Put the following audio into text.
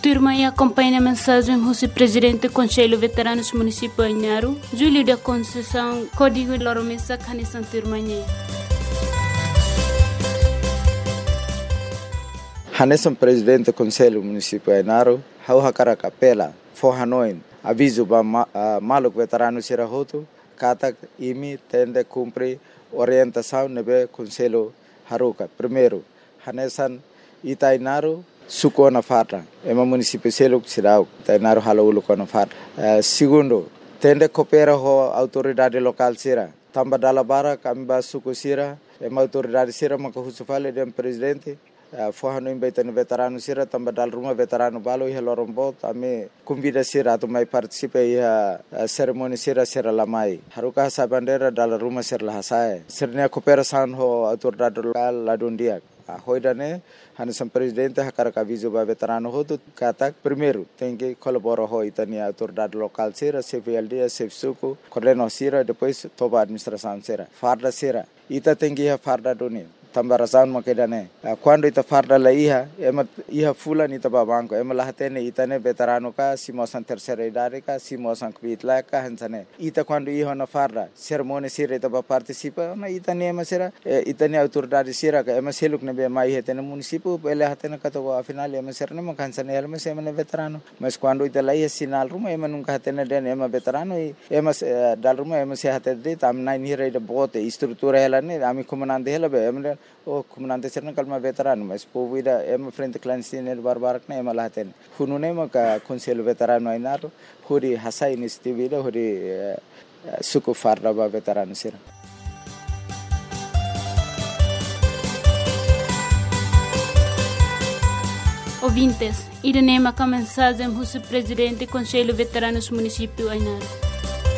turma e acompanha a mensagem do presidente do Conselho Veteranos Município Ainaro, Júlio da Conceição, Código Loromessa, Canissan Turmanhê. Hanesan presidente do Conselho Município Ainaro, hau hakara kapela, forhanoin, aviso ba maluk veterano sirahoto, katak imi tende cumpre orientação nebe Conselho Haruka. Primeiro, Hanesan Itainaro, suko na farra, ema município seluk sirau, Itainaro halaulu na farra. Segundo, tende coopera ho autoridade local sira, tamba dalabara kami ba suko sira, ema autoridade sira makahusufale dem presidente. Forrano em Beitano veterano sira também dal rumah veterano balo ia lorombot ame convida sira atau mai participe ia cerimoni sira lamai haruka sa bandera dal rumah sira lahasai sirnya cooperação ho autoridade local ladundia hoidane Hanesan presidente hakara aviso ba veterano ho tu katak primeiro tem que colaborar ho itania autoridade local sira CVLD CFSUCO coordeno sira depois toba administração sira farda sira ita tem que farda doni tambarasan makedane quando ita farda la iha fulan ita babanko ema lahatene itane veterano ka simosan terceira idade ka simosan kvitla ka hansane ita quando iha na farda cerimônia sira ita ba participa na itane ema sira itane autoridade sira ka ema seluk ne be mai hetene município ele hatene ka to afinal ema sira ne makansane ema sema ne veterano mas quando ita la sinal ruma ema nunca hatene den ema veterano ema dal ruma ema se hatede tam nai ni reida bote estrutura ela ne ami comandante ela be ema o comandante serna kalma veterano mas povida ema frente clandestino barbarak na ema laten hunune maka Conselho Veterano Ainaro huri hasa iniciativa huri suku farda ba veterano sira. Ouvintes, irene maka mensagem do presidente do Conselho Veteranos Município Ainaro.